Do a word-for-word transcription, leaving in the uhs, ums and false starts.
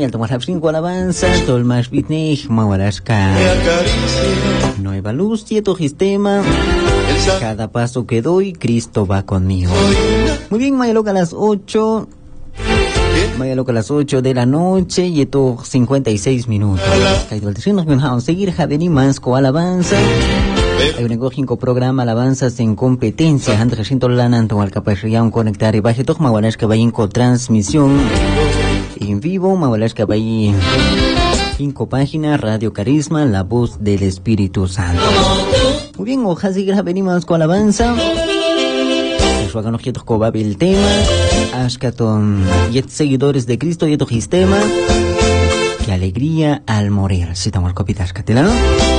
el tomar cinco alabanza, todo el más bitnej, mawarashka. Nueva luz, tieto sistema. Cada paso que doy, Cristo va conmigo. Muy bien, Mayaloca a las ocho. Mayaloca a las ocho de la noche, y esto cincuenta y seis minutos. Seguir Javenimans con alabanza. Hay un cinco programa alabanzas en competencia. Antes recién lanando al capacidad conectar y baje todo Magualash que vaya con transmisión en vivo. Magualash que vaya cinco páginas, Radio Carisma, la voz del Espíritu Santo. Muy bien, hojas y venimos con alabanza. Eso hagan objetos con el tema. Ashkaton, y seguidores de Cristo y otro sistema. Qué alegría al morir. Si estamos copitas, Catalano.